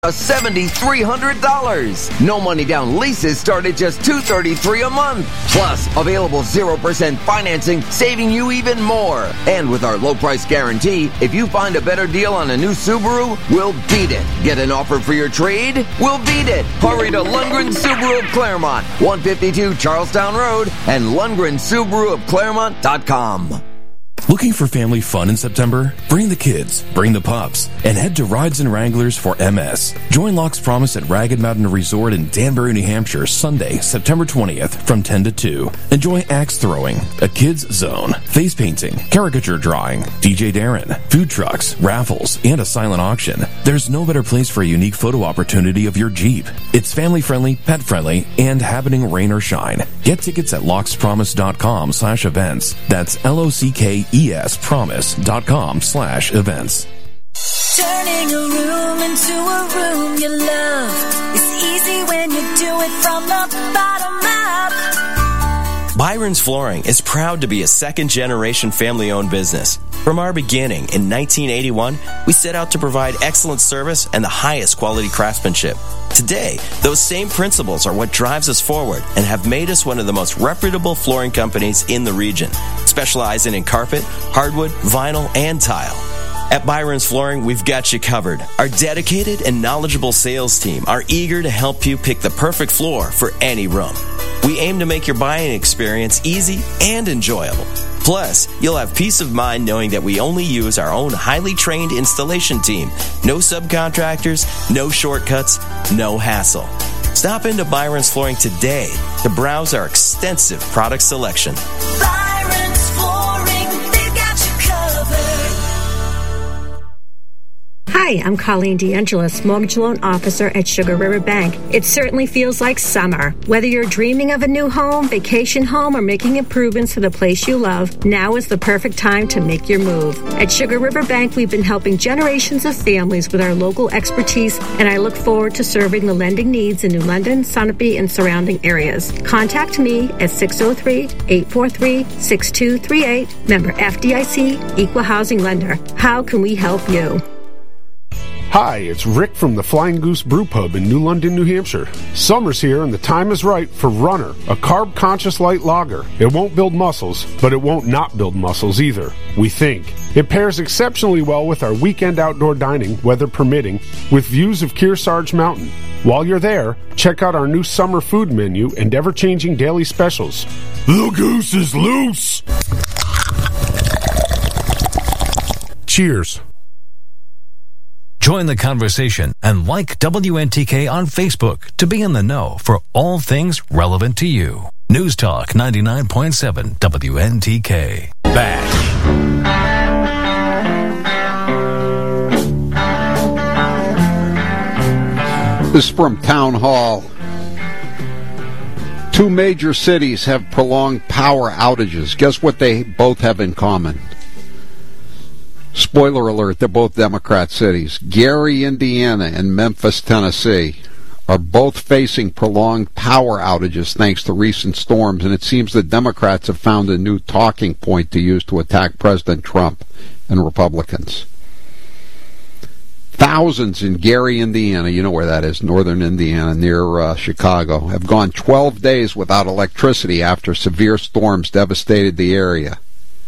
$7,300. No money down leases start at just $233 a month. Plus, available 0% financing, saving you even more. And with our low price guarantee, if you find a better deal on a new Subaru, we'll beat it. Get an offer for your trade? We'll beat it. Hurry to Lundgren Subaru of Claremont, 152 Charlestown Road, and LundgrenSubaruofClaremont.com. Looking for family fun in September? Bring the kids, bring the pups, and head to Rides and Wranglers for MS. Join Locke's Promise at Ragged Mountain Resort in Danbury, New Hampshire, Sunday, September 20th from 10 to 2. Enjoy axe throwing, a kids zone, face painting, caricature drawing, DJ Darren, food trucks, raffles, and a silent auction. There's no better place for a unique photo opportunity of your Jeep. It's family-friendly, pet-friendly, and happening rain or shine. Get tickets at lockspromise.com/events. That's LOCKESpromise.com/events. Turning a room into a room you love is easy when you do it from the bottom up. Byron's Flooring is proud to be a second-generation family-owned business. From our beginning in 1981, we set out to provide excellent service and the highest quality craftsmanship. Today, those same principles are what drives us forward and have made us one of the most reputable flooring companies in the region, specializing in carpet, hardwood, vinyl, and tile. At Byron's Flooring, we've got you covered. Our dedicated and knowledgeable sales team are eager to help you pick the perfect floor for any room. We aim to make your buying experience easy and enjoyable. Plus, you'll have peace of mind knowing that we only use our own highly trained installation team. No subcontractors, no shortcuts, no hassle. Stop into Byron's Flooring today to browse our extensive product selection. Byron's Flooring, they've got you covered. Hi, I'm Colleen DeAngelis, Mortgage Loan Officer at Sugar River Bank. It certainly feels like summer. Whether you're dreaming of a new home, vacation home, or making improvements to the place you love, now is the perfect time to make your move. At Sugar River Bank, we've been helping generations of families with our local expertise, and I look forward to serving the lending needs in New London, Sunapee, and surrounding areas. Contact me at 603-843-6238. Member FDIC, Equal Housing Lender. How can we help you? Hi, it's Rick from the Flying Goose Brew Pub in New London, New Hampshire. Summer's here and the time is right for Runner, a carb-conscious light lager. It won't build muscles, but it won't not build muscles either, we think. It pairs exceptionally well with our weekend outdoor dining, weather permitting, with views of Kearsarge Mountain. While you're there, check out our new summer food menu and ever-changing daily specials. The goose is loose! Cheers. Join the conversation and like WNTK on Facebook to be in the know for all things relevant to you. News Talk 99.7 WNTK. Back. This is from Town Hall. 2 major cities have prolonged power outages. Guess what they both have in common? Spoiler alert, they're both Democrat cities. Gary, Indiana, and Memphis, Tennessee are both facing prolonged power outages thanks to recent storms, and it seems the Democrats have found a new talking point to use to attack President Trump and Republicans. Thousands in Gary, Indiana, you know where that is, northern Indiana, near Chicago, have gone 12 days without electricity after severe storms devastated the area.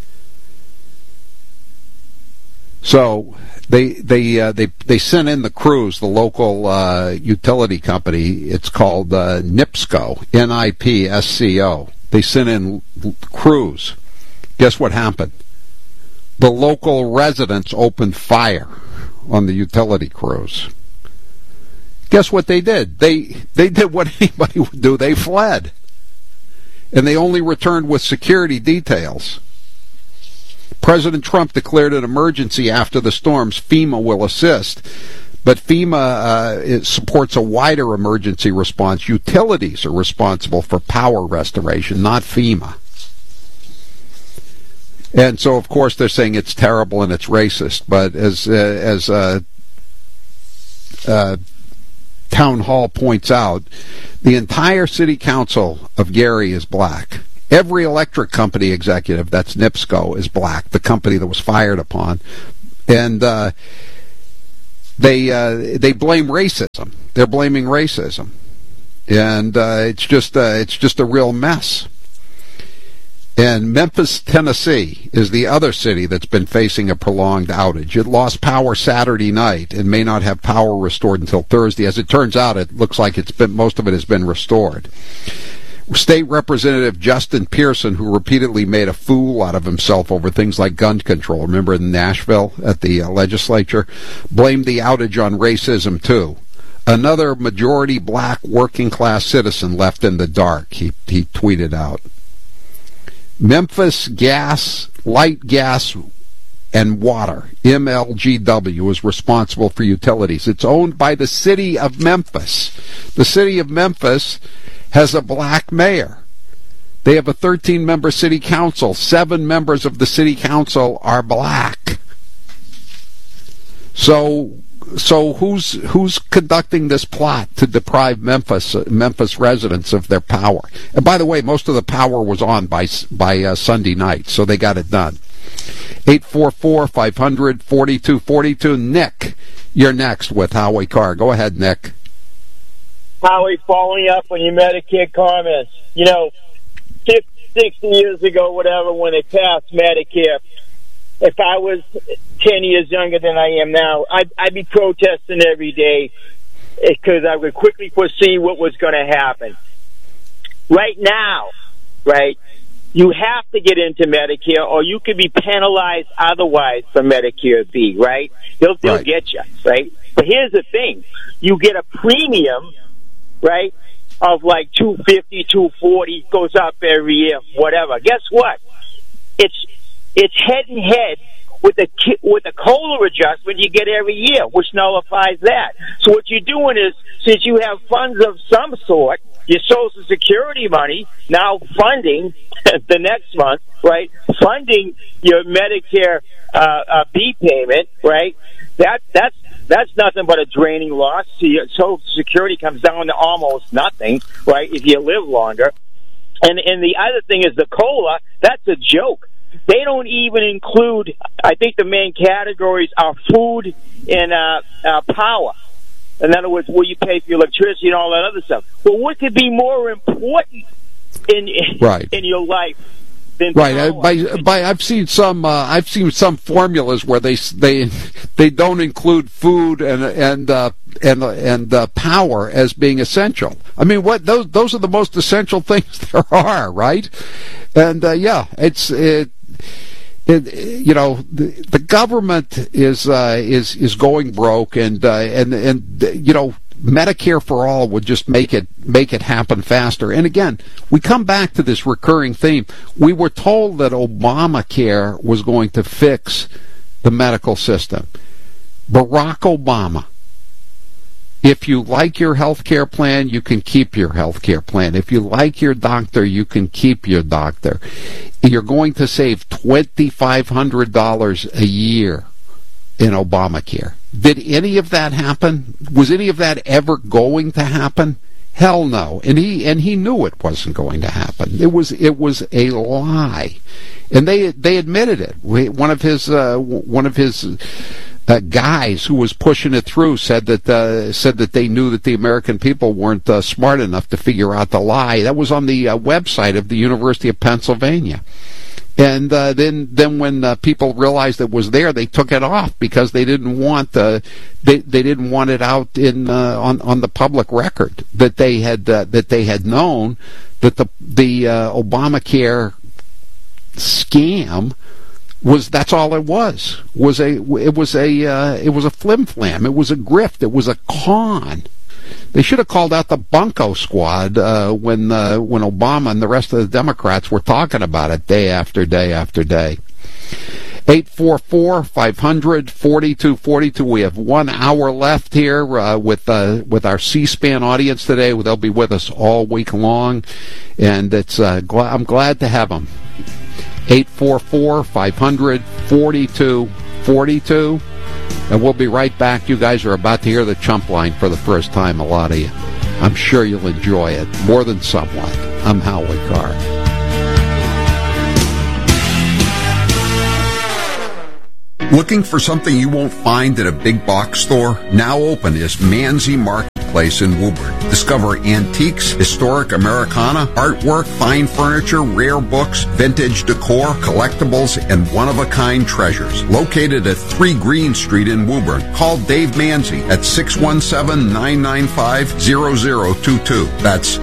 So they sent in the crews, the local utility company. It's called NIPSCO, NIPSCO. They sent in crews. Guess what happened? The local residents opened fire on the utility crews. Guess what they did? They did what anybody would do. They fled, and they only returned with security details. President Trump declared an emergency after the storms. FEMA will assist, but FEMA it supports a wider emergency response. Utilities are responsible for power restoration, not FEMA. And so, of course, they're saying it's terrible and it's racist. But as Town Hall points out, the entire city council of Gary is black. Every electric company executive, that's NIPSCO, is black, the company that was fired upon. And they blame racism. They're blaming racism, and it's just a real mess. And Memphis, Tennessee is the other city that's been facing a prolonged outage. It lost power Saturday night and may not have power restored until Thursday. As it turns out, it looks like most of it has been restored. State Representative Justin Pearson, who repeatedly made a fool out of himself over things like gun control, remember in Nashville at the legislature, blamed the outage on racism too. Another majority black working class citizen left in the dark, he tweeted out. Memphis Light Gas and Water, MLGW, is responsible for utilities. It's owned by the city of Memphis. The city of Memphis has a black mayor. They have a 13-member city council. 7 members of the city council are black. So who's conducting this plot to deprive Memphis residents of their power? And by the way, most of the power was on by Sunday night, so they got it done. 844-500-4242. Nick, you're next with Howie Carr. Go ahead, Nick. Howie, following up on your Medicare comments. 60 years ago, whatever, when they passed Medicare, if I was 10 years younger than I am now, I'd be protesting every day because I would quickly foresee what was going to happen. Right now, you have to get into Medicare or you could be penalized otherwise for Medicare B, right? They'll get you, right? But here's the thing. You get a premium, right, of like $250, $240, goes up every year, whatever. Guess what? It's head and head with the COLA adjustment you get every year, which nullifies that. So what you're doing is, since you have funds of some sort, your Social Security money now funding the next month, right? Funding your Medicare B payment, right? That's nothing but a draining loss. So your Social Security comes down to almost nothing, right? If you live longer. And the other thing is the COLA. That's a joke. They don't even include, I think the main categories are food and power. In other words, will you pay for your electricity and all that other stuff? Well, what could be more important in your life than power? I've seen some formulas where they don't include food and power as being essential. I mean, those are the most essential things there are, right? And the government is going broke, and Medicare for all would just make it happen faster. And again, we come back to this recurring theme. We were told that Obamacare was going to fix the medical system. Barack Obama. If you like your health care plan, you can keep your health care plan. If you like your doctor, you can keep your doctor. You're going to save $2,500 a year in Obamacare. Did any of that happen? Was any of that ever going to happen? Hell no. And he knew it wasn't going to happen. It was a lie. And they admitted it. One of his guys who was pushing it through said that they knew that the American people weren't smart enough to figure out the lie. That was on the website of the University of Pennsylvania. And then when people realized it was there, they took it off because they didn't want they didn't want it out in on the public record that they had known that the Obamacare scam that's all it was. It was a flim-flam. It was a grift. It was a con. They should have called out the Bunko Squad when Obama and the rest of the Democrats were talking about it day after day after day. 844-500-4242. We have 1 hour left here with our C-SPAN audience today. They'll be with us all week long, and I'm glad to have them. 844-500-4242. And we'll be right back. You guys are about to hear the Chump Line for the first time, a lot of you. I'm sure you'll enjoy it, more than somewhat. I'm Howie Carr. Looking for something you won't find at a big box store? Now open is Manzi Marketplace in Woburn. Discover antiques, historic Americana, artwork, fine furniture, rare books, vintage decor, collectibles, and one-of-a-kind treasures. Located at 3 Green Street in Woburn. Call Dave Manzi at 617-995-0022. That's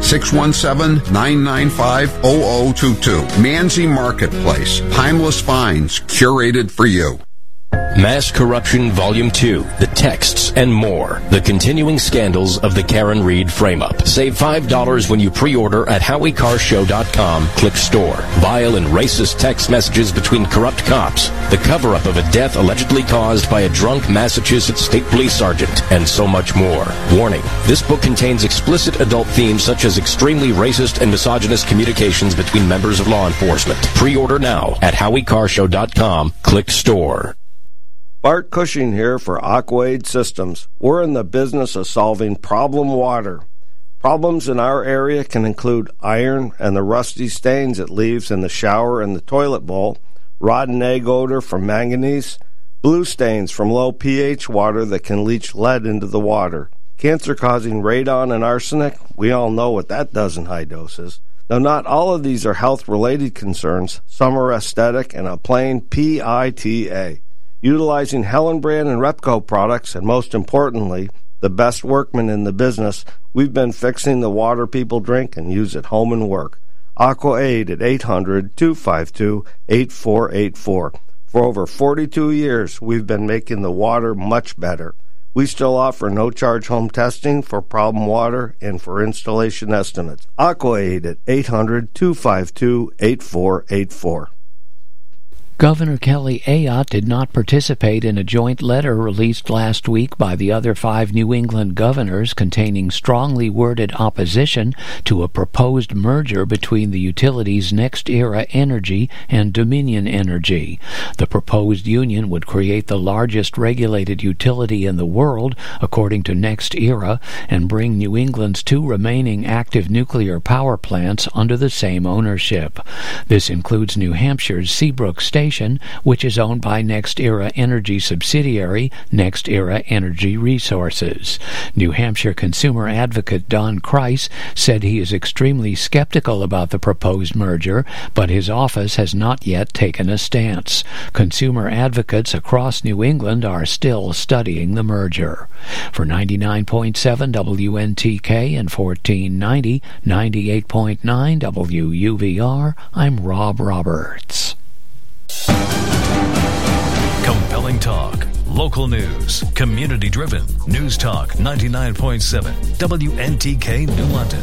617-995-0022. Manzi Marketplace. Timeless finds curated for you. Mass Corruption Volume 2, The Texts and More. The continuing scandals of the Karen Reed frame-up. Save $5 when you pre-order at HowieCarShow.com. Click store. Vile and racist text messages between corrupt cops. The cover-up of a death allegedly caused by a drunk Massachusetts State Police Sergeant. And so much more. Warning. This book contains explicit adult themes such as extremely racist and misogynist communications between members of law enforcement. Pre-order now at HowieCarShow.com. Click store. Bart Cushing here for Aquaid Systems. We're in the business of solving problem water. Problems in our area can include iron and the rusty stains it leaves in the shower and the toilet bowl, rotten egg odor from manganese, blue stains from low pH water that can leach lead into the water, cancer-causing radon and arsenic. We all know what that does in high doses. Though not all of these are health-related concerns, some are aesthetic and a plain PITA. Utilizing Hellenbrand and Repco products, and most importantly, the best workmen in the business, we've been fixing the water people drink and use at home and work. AquaAid at 800-252-8484. For over 42 years, we've been making the water much better. We still offer no-charge home testing for problem water and for installation estimates. AquaAid at 800-252-8484. Governor Kelly Ayotte did not participate in a joint letter released last week by the other 5 New England governors containing strongly worded opposition to a proposed merger between the utilities NextEra Energy and Dominion Energy. The proposed union would create the largest regulated utility in the world, according to NextEra, and bring New England's 2 remaining active nuclear power plants under the same ownership. This includes New Hampshire's Seabrook Station, which is owned by NextEra Energy subsidiary NextEra Energy Resources. New Hampshire consumer advocate Don Kreis said he is extremely skeptical about the proposed merger, but his office has not yet taken a stance. Consumer advocates across New England are still studying the merger. For 99.7 WNTK and 1490, 98.9 WUVR, I'm Rob Roberts. Compelling talk, local news, community-driven. News Talk 99.7 WNTK New London.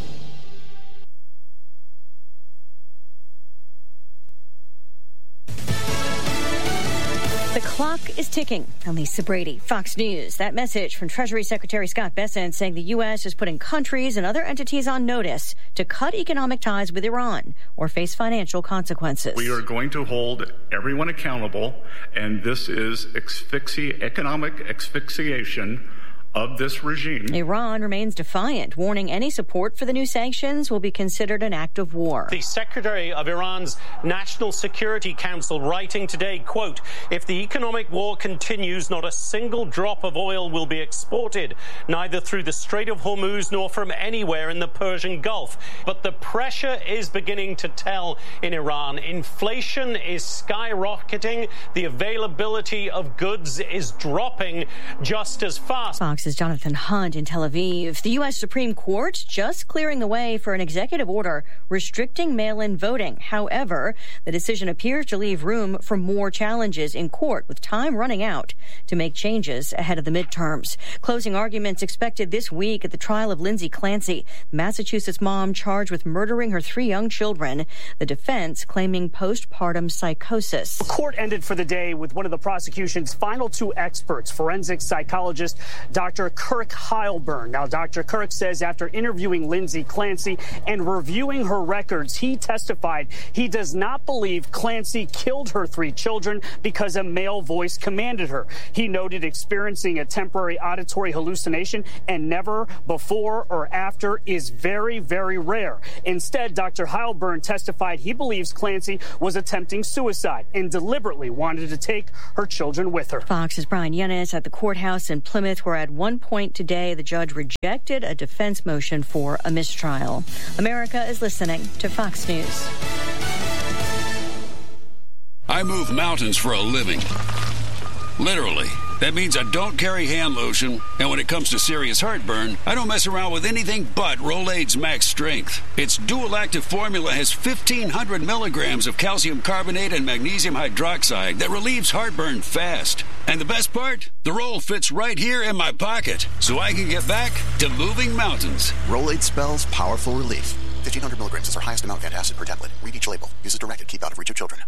The clock is ticking. I'm Lisa Brady, Fox News. That message from Treasury Secretary Scott Bessent saying the U.S. is putting countries and other entities on notice to cut economic ties with Iran or face financial consequences. We are going to hold everyone accountable, and this is economic asphyxiation of this regime. Iran remains defiant, warning any support for the new sanctions will be considered an act of war. The Secretary of Iran's National Security Council writing today, quote, if the economic war continues, not a single drop of oil will be exported, neither through the Strait of Hormuz nor from anywhere in the Persian Gulf. But the pressure is beginning to tell in Iran. Inflation is skyrocketing. The availability of goods is dropping just as fast. Fox's Jonathan Hunt in Tel Aviv. The U.S. Supreme Court just clearing the way for an executive order restricting mail-in voting. However, the decision appears to leave room for more challenges in court, with time running out to make changes ahead of the midterms. Closing arguments expected this week at the trial of Lindsay Clancy, the Massachusetts mom charged with murdering her 3 young children. The defense claiming postpartum psychosis. The court ended for the day with one of the prosecution's final 2 experts, forensic psychologist Dr. Dr. Kirk Heilburn. Now, Dr. Kirk says after interviewing Lindsay Clancy and reviewing her records, he testified he does not believe Clancy killed her 3 children because a male voice commanded her. He noted experiencing a temporary auditory hallucination and never before or after is very, very rare. Instead, Dr. Heilburn testified he believes Clancy was attempting suicide and deliberately wanted to take her children with her. Fox's Brian Yennis at the courthouse in Plymouth, where at one point today the judge rejected a defense motion for a mistrial. America is listening to Fox News. I move mountains for a living. Literally. That means I don't carry hand lotion, and when it comes to serious heartburn, I don't mess around with anything but Rolaids Max Strength. Its dual-active formula has 1,500 milligrams of calcium carbonate and magnesium hydroxide that relieves heartburn fast. And the best part? The roll fits right here in my pocket, so I can get back to moving mountains. Rolaids spells powerful relief. 1,500 milligrams is our highest amount of antacid per tablet. Read each label. Use as directed. Keep out of reach of children.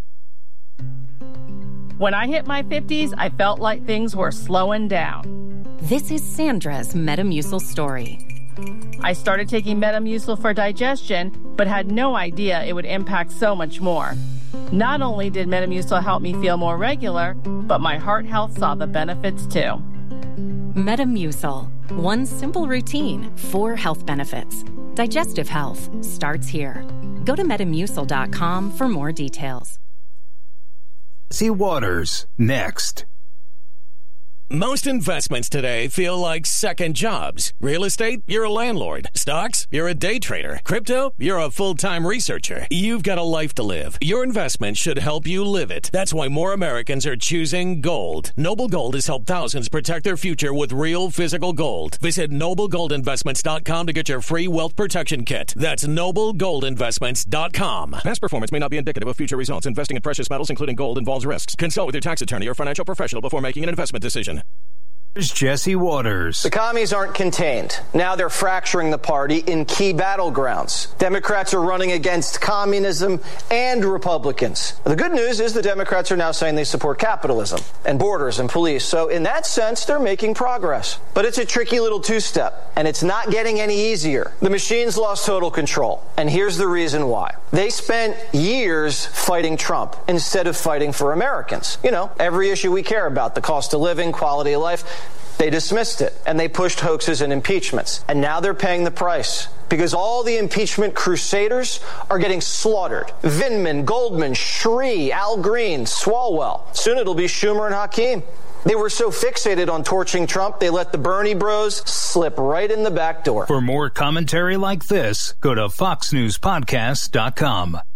When I hit my 50s, I felt like things were slowing down. This is Sandra's Metamucil story. I started taking Metamucil for digestion, but had no idea it would impact so much more. Not only did Metamucil help me feel more regular, but my heart health saw the benefits too. Metamucil. One simple routine, 4 health benefits. Digestive health starts here. Go to Metamucil.com for more details. See Waters next. Most investments today feel like second jobs. Real estate, you're a landlord. Stocks, you're a day trader. Crypto, you're a full-time researcher. You've got a life to live. Your investment should help you live it. That's why more Americans are choosing gold. Noble Gold has helped thousands protect their future with real physical gold. Visit NobleGoldInvestments.com to get your free wealth protection kit. That's NobleGoldInvestments.com. Past performance may not be indicative of future results. Investing in precious metals, including gold, involves risks. Consult with your tax attorney or financial professional before making an investment decision. Here's Jesse Waters. The commies aren't contained. Now they're fracturing the party in key battlegrounds. Democrats are running against communism and Republicans. The good news is the Democrats are now saying they support capitalism and borders and police. So in that sense, they're making progress. But it's a tricky little two-step, and it's not getting any easier. The machines lost total control, and here's the reason why. They spent years fighting Trump instead of fighting for Americans. You know, every issue we care about, the cost of living, quality of life. They dismissed it, and they pushed hoaxes and impeachments. And now they're paying the price, because all the impeachment crusaders are getting slaughtered. Vindman, Goldman, Shree, Al Green, Swalwell. Soon it'll be Schumer and Hakeem. They were so fixated on torching Trump, they let the Bernie bros slip right in the back door. For more commentary like this, go to foxnewspodcast.com.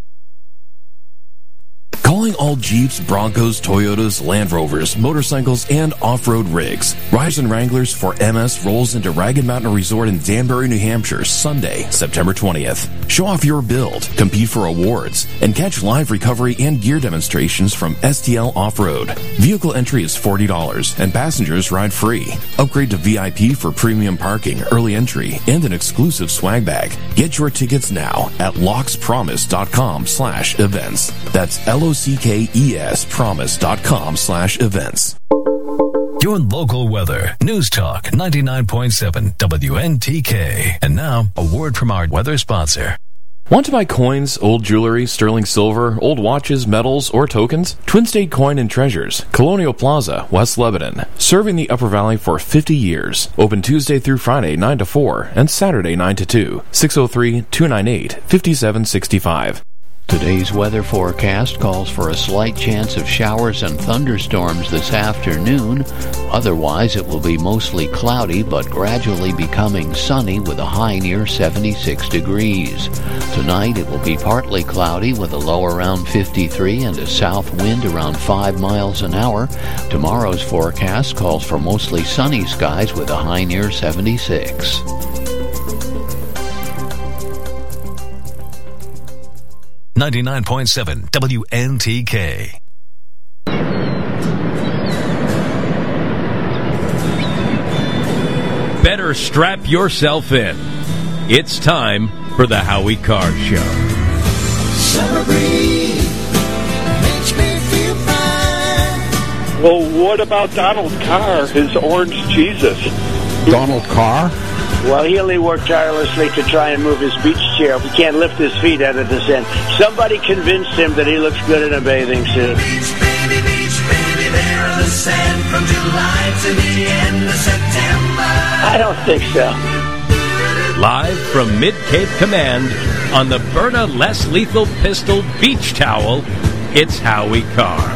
Calling all Jeeps, Broncos, Toyotas, Land Rovers, motorcycles, and off-road rigs. Rise and Wranglers for MS rolls into Ragged Mountain Resort in Danbury, New Hampshire, Sunday, September 20th. Show off your build, compete for awards, and catch live recovery and gear demonstrations from STL Off-Road. Vehicle entry is $40, and passengers ride free. Upgrade to VIP for premium parking, early entry, and an exclusive swag bag. Get your tickets now at lockspromise.com/events. That's LOCKES promise.com/events. Your local weather. News Talk 99.7 WNTK. And now, a word from our weather sponsor. Want to buy coins, old jewelry, sterling silver, old watches, medals, or tokens? Twin State Coin and Treasures, Colonial Plaza, West Lebanon. Serving the Upper Valley for 50 years. Open Tuesday through Friday 9 to 4 and Saturday 9 to 2. 603-298-5765. Today's weather forecast calls for a slight chance of showers and thunderstorms this afternoon. Otherwise, it will be mostly cloudy but gradually becoming sunny with a high near 76 degrees. Tonight, it will be partly cloudy with a low around 53 and a south wind around 5 miles an hour. Tomorrow's forecast calls for mostly sunny skies with a high near 76. 99.7 WNTK. Better strap yourself in. It's time for the Howie Carr Show. Summer breeze makes me feel fine. Well, what about Donald Carr, his orange Jesus? Donald Carr? Well, Healy worked tirelessly to try and move his beach chair. He can't lift his feet out of this end. Somebody convinced him that he looks good in a bathing suit. Beach, baby, there on the sand from July to the end of September. I don't think so. Live from Mid-Cape Command on the Byrna Less Lethal Pistol Beach Towel, it's Howie Carr.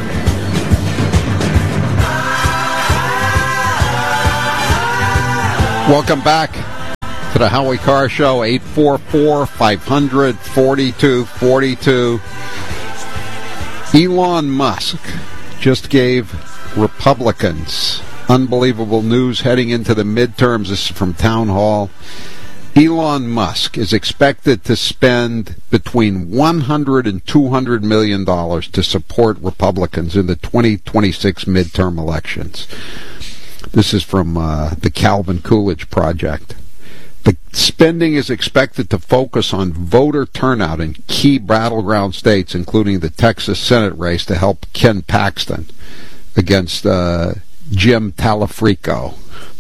Welcome back to the Howie Carr Show, 844-500-4242. Elon Musk just gave Republicans unbelievable news heading into the midterms. This is from Town Hall. Elon Musk is expected to spend between $100 and $200 million to support Republicans in the 2026 midterm elections. This is from the Calvin Coolidge Project. The spending is expected to focus on voter turnout in key battleground states, including the Texas Senate race, to help Ken Paxton against Jim Talarico.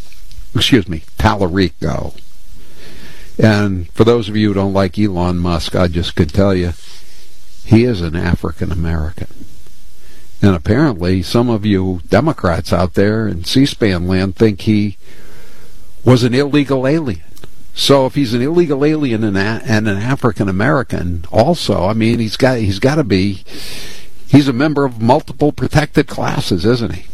And for those of you who don't like Elon Musk, I just could tell you, he is an African American. And apparently some of you Democrats out there in C-SPAN land think he was an illegal alien. So if he's an illegal alien and an African American also, I mean, he's got to be, he's a member of multiple protected classes, isn't he?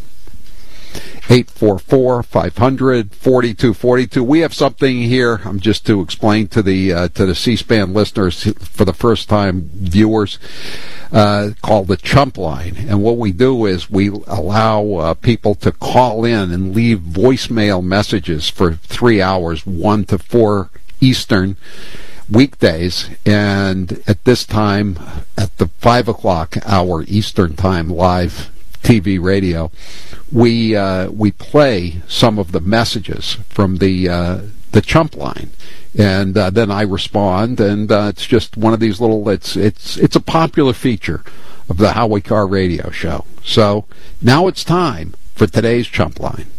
844-500-4242. We have something here, just to explain to the C-SPAN listeners, for the first time viewers, called the Chump Line. And what we do is we allow people to call in and leave voicemail messages for 3 hours, 1 to 4 Eastern weekdays. And at this time, at the 5 o'clock hour Eastern time, live TV radio, we play some of the messages from the Chump Line, and then I respond, and it's just one of these little. It's a popular feature of the Howie Carr radio show. So now it's time for today's Chump Line.